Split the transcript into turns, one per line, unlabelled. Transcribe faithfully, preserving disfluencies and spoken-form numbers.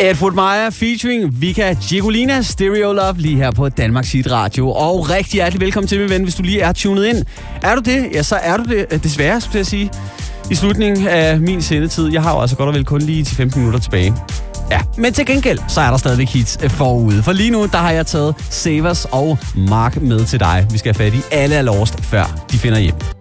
Edward Meyer featuring Vika Giegolina, Stereo Love, lige her på Danmarks Hit Radio. Og rigtig hjertelig velkommen til, min ven, hvis du lige er tunet ind. Er du det? Ja, så er du det desværre, skulle jeg sige, i slutningen af min sendetid. Jeg har jo altså godt og vel kun lige til femten minutter tilbage. Ja, men til gengæld, så er der stadigvæk hits forude. For lige nu, der har jeg taget Savers og Mark med til dig. Vi skal have fat i alle er lost, før de finder hjem.